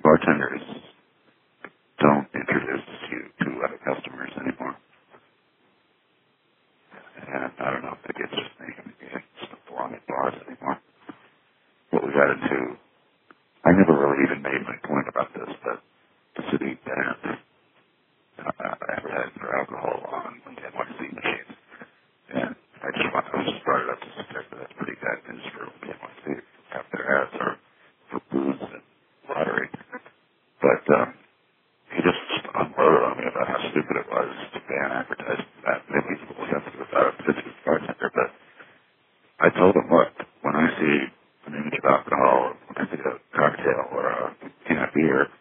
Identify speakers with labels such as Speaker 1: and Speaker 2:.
Speaker 1: bartenders don't introduce you to other customers anymore. And I don't know if it's just me. I just don't belong at bars anymore. What we got into, I never really even made my point about this, but the city banned advertising for alcohol on NYC machines. And I just brought it up to suggest that that's pretty bad news for NYC. Half their ads are for booze and lottery. But he just unloaded on me about how stupid it was to ban advertising that. Maybe he's a little sensitive about it because he's a bartender, but I told him, look, when I see an image of alcohol, when I see a cocktail or a can of beer,